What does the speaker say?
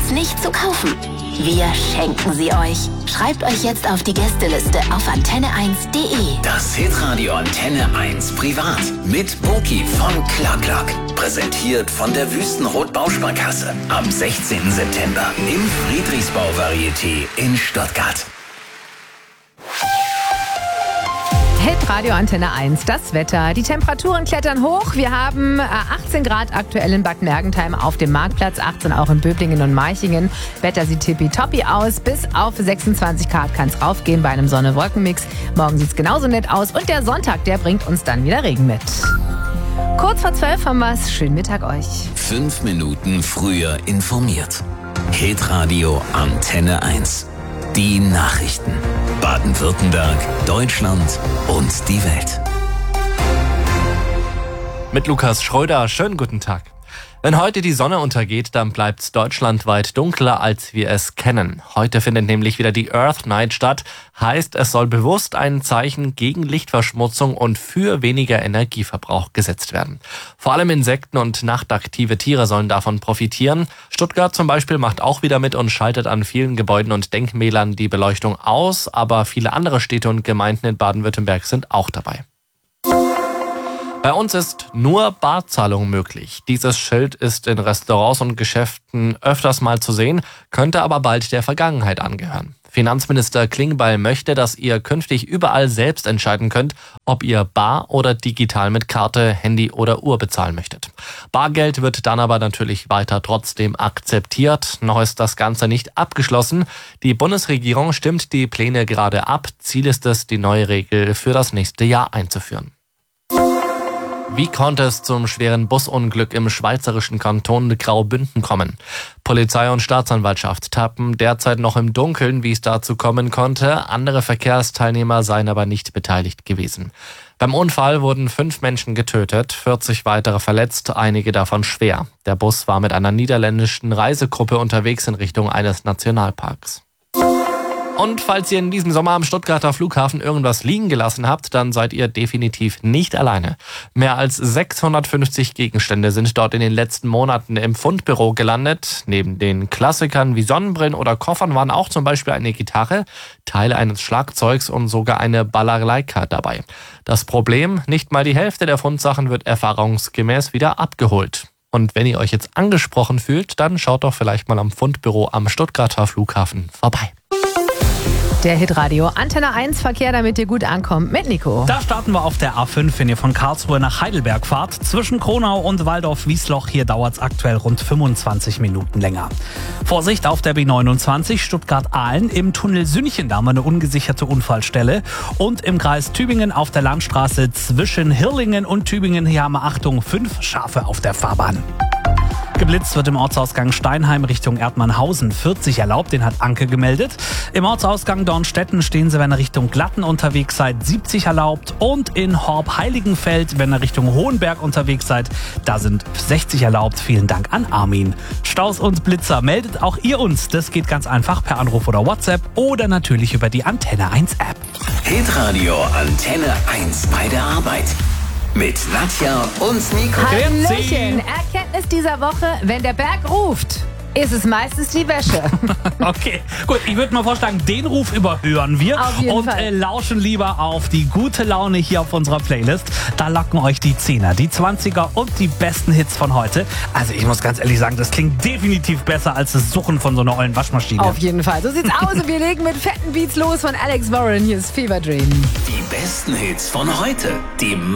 Tickets nicht zu kaufen? Wir schenken sie euch. Schreibt euch jetzt auf die Gästeliste auf antenne1.de. Das Hitradio Antenne 1 Privat mit Boki von Clark. Präsentiert von der Wüstenrot Bausparkasse. Am 16. September im Friedrichsbau Varieté in Stuttgart. Hitradio Antenne 1, das Wetter. Die Temperaturen klettern hoch. Wir haben 18 Grad aktuell in Bad Mergentheim auf dem Marktplatz, 18 auch in Böblingen und Meichingen. Wetter sieht tippitoppi aus. Bis auf 26 Grad kann es raufgehen bei einem Sonne-Wolken-Mix. Morgen sieht es genauso nett aus. Und der Sonntag, der bringt uns dann wieder Regen mit. Kurz vor 12 haben wir es. Schönen Mittag euch. 5 Minuten früher informiert. Hitradio Antenne 1. Die Nachrichten. Baden-Württemberg, Deutschland und die Welt. Mit Lukas Schröder, schönen guten Tag. Wenn heute die Sonne untergeht, dann bleibt es deutschlandweit dunkler, als wir es kennen. Heute findet nämlich wieder die Earth Night statt. Heißt, es soll bewusst ein Zeichen gegen Lichtverschmutzung und für weniger Energieverbrauch gesetzt werden. Vor allem Insekten und nachtaktive Tiere sollen davon profitieren. Stuttgart zum Beispiel macht auch wieder mit und schaltet an vielen Gebäuden und Denkmälern die Beleuchtung aus. Aber viele andere Städte und Gemeinden in Baden-Württemberg sind auch dabei. Bei uns ist nur Barzahlung möglich. Dieses Schild ist in Restaurants und Geschäften öfters mal zu sehen, könnte aber bald der Vergangenheit angehören. Finanzminister Klingbeil möchte, dass ihr künftig überall selbst entscheiden könnt, ob ihr bar oder digital mit Karte, Handy oder Uhr bezahlen möchtet. Bargeld wird dann aber natürlich weiter trotzdem akzeptiert. Noch ist das Ganze nicht abgeschlossen. Die Bundesregierung stimmt die Pläne gerade ab. Ziel ist es, die neue Regel für das nächste Jahr einzuführen. Wie konnte es zum schweren Busunglück im schweizerischen Kanton Graubünden kommen? Polizei und Staatsanwaltschaft tappen derzeit noch im Dunkeln, wie es dazu kommen konnte. Andere Verkehrsteilnehmer seien aber nicht beteiligt gewesen. Beim Unfall wurden 5 Menschen getötet, 40 weitere verletzt, einige davon schwer. Der Bus war mit einer niederländischen Reisegruppe unterwegs in Richtung eines Nationalparks. Und falls ihr in diesem Sommer am Stuttgarter Flughafen irgendwas liegen gelassen habt, dann seid ihr definitiv nicht alleine. Mehr als 650 Gegenstände sind dort in den letzten Monaten im Fundbüro gelandet. Neben den Klassikern wie Sonnenbrillen oder Koffern waren auch zum Beispiel eine Gitarre, Teile eines Schlagzeugs und sogar eine Balalaika dabei. Das Problem, nicht mal die Hälfte der Fundsachen wird erfahrungsgemäß wieder abgeholt. Und wenn ihr euch jetzt angesprochen fühlt, dann schaut doch vielleicht mal am Fundbüro am Stuttgarter Flughafen vorbei. Der Hitradio Antenne 1 Verkehr, damit ihr gut ankommt, mit Nico. Da starten wir auf der A5, wenn ihr von Karlsruhe nach Heidelberg fahrt. Zwischen Kronau und Waldorf-Wiesloch, hier dauert es aktuell rund 25 Minuten länger. Vorsicht auf der B29 Stuttgart-Ahlen, im Tunnel Sünnchen, da haben wir eine ungesicherte Unfallstelle. Und im Kreis Tübingen auf der Landstraße zwischen Hirlingen und Tübingen, hier haben wir, Achtung, 5 Schafe auf der Fahrbahn. Geblitzt wird im Ortsausgang Steinheim Richtung Erdmannhausen 40 erlaubt, den hat Anke gemeldet. Im Ortsausgang Dornstetten stehen Sie, wenn ihr Richtung Glatten unterwegs seid, 70 erlaubt. Und in Horb-Heiligenfeld, wenn ihr Richtung Hohenberg unterwegs seid, da sind 60 erlaubt. Vielen Dank an Armin. Staus und Blitzer, meldet auch ihr uns. Das geht ganz einfach per Anruf oder WhatsApp oder natürlich über die Antenne 1 App. Hitradio Antenne 1 bei der Arbeit. Mit Nadja und Nico. Hallöchen. Erkenntnis dieser Woche, wenn der Berg ruft, ist es meistens die Wäsche. Okay, gut, ich würde mal vorschlagen, den Ruf überhören wir Auf jeden Fall. Lauschen lieber auf die gute Laune hier auf unserer Playlist. Da locken euch die 10er, die 20er und die besten Hits von heute. Also ich muss ganz ehrlich sagen, das klingt definitiv besser als das Suchen von so einer ollen Waschmaschine. Auf jeden Fall. So sieht's aus und wir legen mit fetten Beats los von Alex Warren. Hier ist Fever Dream. Die besten Hits von heute. Die